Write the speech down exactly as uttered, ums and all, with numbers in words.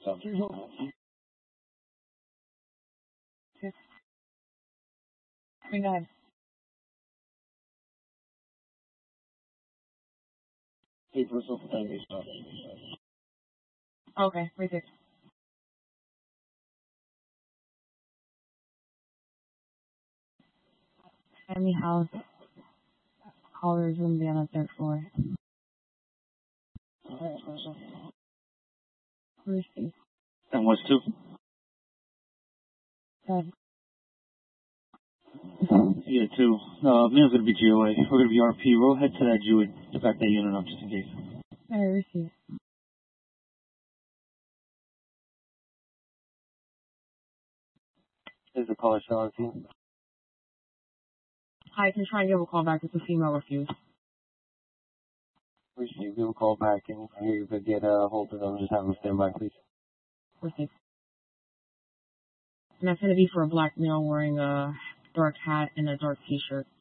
Six, three, nine. Okay, three, six. Family house, callers room be on the third floor. Where's Steve? And what's two? Seven. Yeah, two. Uh, meal's gonna be G O A. We're gonna be R P. We'll head to that Jewish, back that unit up just in case. I receive. Is the caller still on the team? Hi, can you try and give a call back? It's a female refuse. Receive. Give a call back and you could get a hold of them. Just have them stand by, please. Receive. And that's gonna be for a black male wearing a dark hat and a dark t-shirt.